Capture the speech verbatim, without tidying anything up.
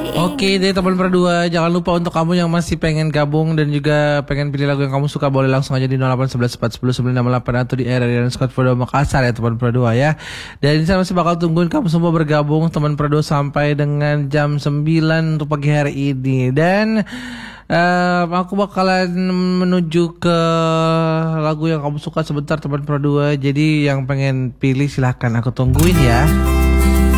Oke deh teman berdua, jangan lupa untuk kamu yang masih pengen gabung dan juga pengen pilih lagu yang kamu suka, boleh langsung aja di nol delapan satu satu empat satu nol sembilan enam delapan atau di R R dan Scott Frodo Makassar ya teman berdua ya. Dan saya masih bakal tungguin kamu semua bergabung teman berdua sampai dengan jam sembilan untuk pagi hari ini. Dan uh, aku bakalan menuju ke lagu yang kamu suka sebentar teman berdua. Jadi yang pengen pilih silahkan aku tungguin ya.